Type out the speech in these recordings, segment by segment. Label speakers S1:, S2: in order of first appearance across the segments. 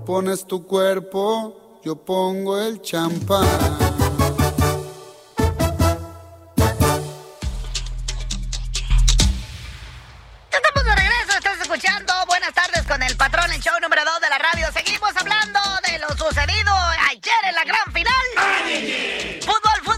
S1: pones tu cuerpo, yo pongo el champán.
S2: Estamos de regreso, estás escuchando Buenas Tardes con el Patrón, el show número 2 de la radio. Seguimos hablando de lo sucedido ayer en la gran final. Fútbol.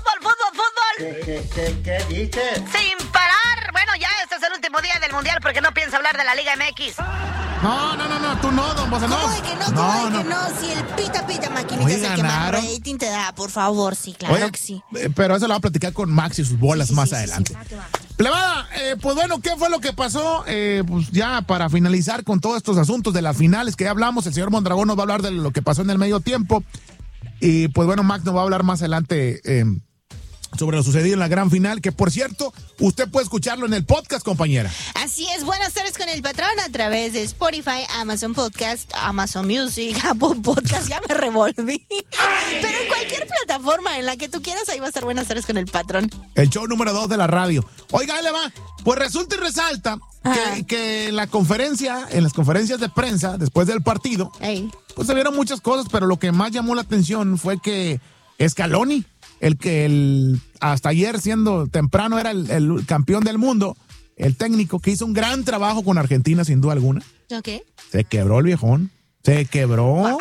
S3: ¿Qué dices?
S2: Sin parar. Bueno, ya este es el último día del Mundial porque no pienso hablar de la Liga MX.
S4: No, tú no, don Bossa, no.
S5: ¿Cómo de que no? ¿Cómo de que no? Si el pita, maquinita
S4: Hoy
S5: es el que más
S4: ganaron.
S5: rating te da, por favor, sí, claro.
S4: Oye,
S5: que sí.
S4: Pero eso lo va a platicar con Max y sus bolas
S5: Sí,
S4: más
S5: sí,
S4: adelante.
S5: sí.
S4: Plebada, pues bueno, ¿qué fue lo que pasó? Pues ya para finalizar con todos estos asuntos de las finales que ya hablamos, el señor Mondragón nos va a hablar de lo que pasó en el medio tiempo. Y pues bueno, Max nos va a hablar más adelante sobre lo sucedido en la gran final, que por cierto, usted puede escucharlo en el podcast, compañera.
S5: Así es, Buenas Tardes con el Patrón a través de Spotify, Amazon Podcast, Amazon Music, Apple Podcast, ya me revolví. Pero en cualquier plataforma en la que tú quieras, ahí va a estar Buenas Tardes con el Patrón.
S4: El show número 2 de la radio. Oiga, ahí le va. Pues resulta y resalta que en las conferencias de prensa, después del partido, pues se vieron muchas cosas, pero lo que más llamó la atención fue que Scaloni, hasta ayer siendo temprano era el campeón del mundo, el técnico que hizo un gran trabajo con Argentina sin duda alguna.
S5: ¿Qué?
S4: Se quebró el viejón, se quebró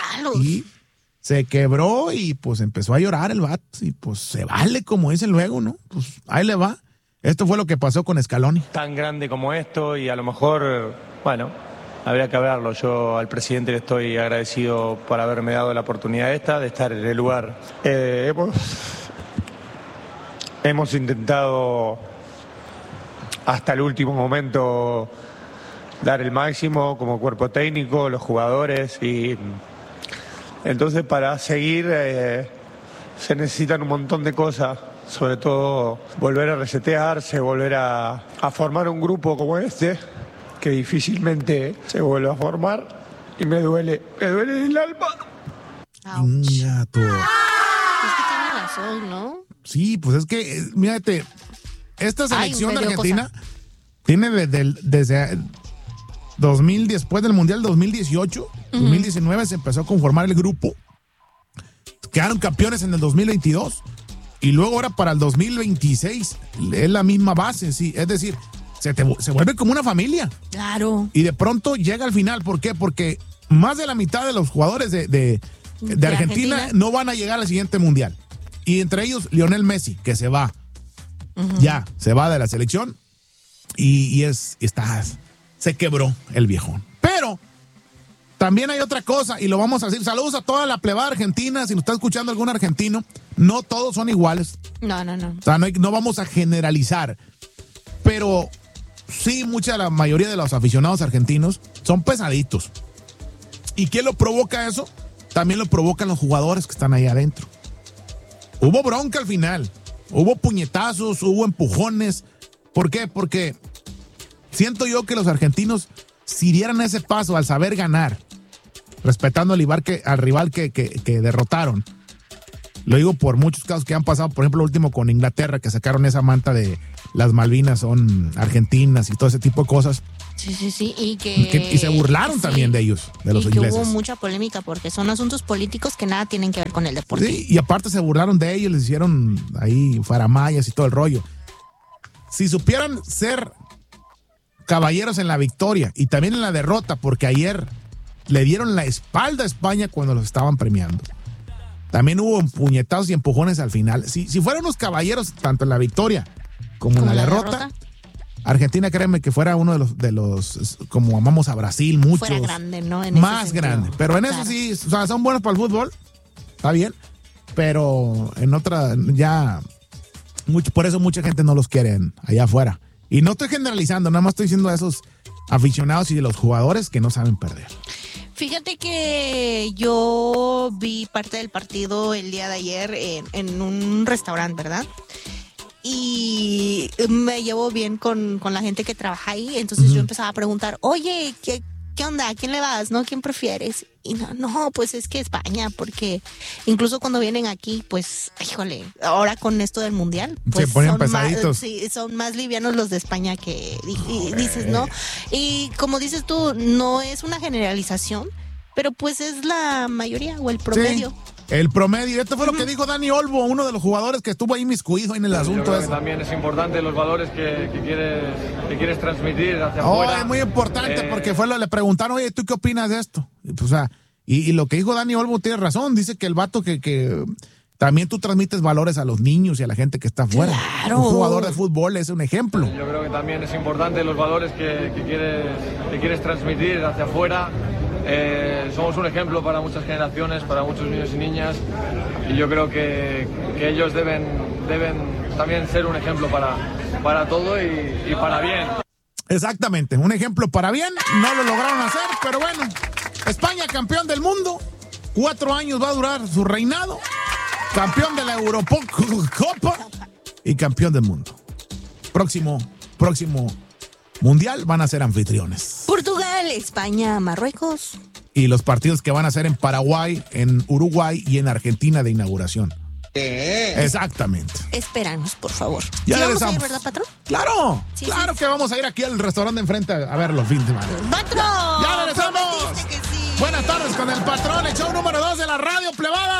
S4: y pues empezó a llorar el vato y pues se vale como dicen luego, ¿no? Pues ahí le va. Esto fue lo que pasó con Scaloni.
S6: Tan grande como esto y a lo mejor, bueno, habría que hablarlo. Yo al presidente le estoy agradecido por haberme dado la oportunidad de estar en el lugar. Hemos intentado hasta el último momento dar el máximo como cuerpo técnico, los jugadores, y entonces para seguir se necesitan un montón de cosas, sobre todo volver a resetearse, volver a formar un grupo como este, que difícilmente se vuelve a formar, y me duele el alma.
S4: Ya, tú.
S5: Es que tiene razón, ¿no?
S4: Sí, pues es que, mírate, esta selección de
S5: me dio
S4: Argentina tiene desde 2000, después del Mundial 2018, 2019 se empezó a conformar el grupo. Quedaron campeones en el 2022 y luego ahora para el 2026 es la misma base, sí, es decir, se vuelve como una familia.
S5: Claro.
S4: Y de pronto llega al final, ¿por qué? Porque más de la mitad de los jugadores de Argentina no van a llegar al siguiente Mundial. Y entre ellos, Lionel Messi, que se va. Ya, se va de la selección. Y se quebró el viejón. Pero también hay otra cosa, y lo vamos a decir. Saludos a toda la plebada argentina. Si nos está escuchando algún argentino, no todos son iguales.
S5: No.
S4: O sea, no vamos a generalizar. Pero sí, la mayoría de los aficionados argentinos son pesaditos. ¿Y quién lo provoca eso? También lo provocan los jugadores que están ahí adentro. Hubo bronca al final, hubo puñetazos, hubo empujones. ¿Por qué? Porque siento yo que los argentinos, si dieran ese paso al saber ganar, respetando al rival que derrotaron, lo digo por muchos casos que han pasado, por ejemplo, el último con Inglaterra, que sacaron esa manta de las Malvinas son argentinas y todo ese tipo de cosas.
S5: Sí,
S4: y se burlaron también de ellos, de los ingleses.
S5: Hubo mucha polémica porque son asuntos políticos que nada tienen que ver con el deporte.
S4: Sí, y aparte se burlaron de ellos, les hicieron ahí faramayas y todo el rollo. Si supieran ser caballeros en la victoria y también en la derrota, porque ayer le dieron la espalda a España cuando los estaban premiando. También hubo puñetazos y empujones al final. Si fueran unos caballeros tanto en la victoria como en la derrota, Argentina, créeme que fuera uno de los como amamos a Brasil, muchos.
S5: Fuera grande, ¿no?
S4: Más grande. Pero en eso sí, o sea, son buenos para el fútbol, está bien, pero en otra ya, por eso mucha gente no los quiere allá afuera. Y no estoy generalizando, nada más estoy diciendo a esos aficionados y de los jugadores que no saben perder.
S5: Fíjate que yo vi parte del partido el día de ayer en un restaurante, ¿verdad? Y me llevo bien con la gente que trabaja ahí, entonces yo empezaba a preguntar, oye, ¿qué onda? ¿A quién le vas? ¿No? ¿Quién prefieres? Y no, pues es que España, porque incluso cuando vienen aquí, pues, híjole, ahora con esto del mundial, pues
S4: se ponen pesaditos.
S5: son más livianos los de España que dices, ¿no? Y como dices tú, no es una generalización, Pero pues es la mayoría o el promedio.
S4: Sí, el promedio. Esto fue lo que dijo Dani Olmo, uno de los jugadores que estuvo ahí miscuido en el asunto.
S3: Yo creo que también es importante los valores que quieres transmitir hacia afuera.
S4: Es muy importante porque le preguntaron, oye, ¿tú qué opinas de esto? Y, pues, y lo que dijo Dani Olmo tiene razón. Dice que el vato que también tú transmites valores a los niños y a la gente que está afuera.
S5: Claro.
S4: Un jugador de fútbol es un ejemplo.
S3: Yo creo que también es importante los valores que quieres transmitir hacia afuera. Somos un ejemplo para muchas generaciones, para muchos niños y niñas, y yo creo que ellos deben también ser un ejemplo para todo y para bien.
S4: Exactamente, un ejemplo para bien. No lo lograron hacer, pero bueno, España campeón del mundo, 4 años va a durar su reinado, campeón de la Eurocopa y campeón del mundo. Próximo mundial van a ser anfitriones.
S5: Portugal, España, Marruecos.
S4: Y los partidos que van a ser en Paraguay, en Uruguay y en Argentina de inauguración. Exactamente.
S5: Espéranos, por favor.
S4: Ya
S5: ¿Sí vamos
S4: regresamos.
S5: a ir, verdad, patrón?
S4: Claro,
S5: Sí,
S4: claro
S5: sí.
S4: que vamos a ir aquí al restaurante de enfrente a ver los fines de semana.
S5: ¡Patrón!
S4: ¡Ya regresamos!
S5: Prometiste que sí.
S4: Buenas tardes con el patrón, el show número 2 de la radio plebada.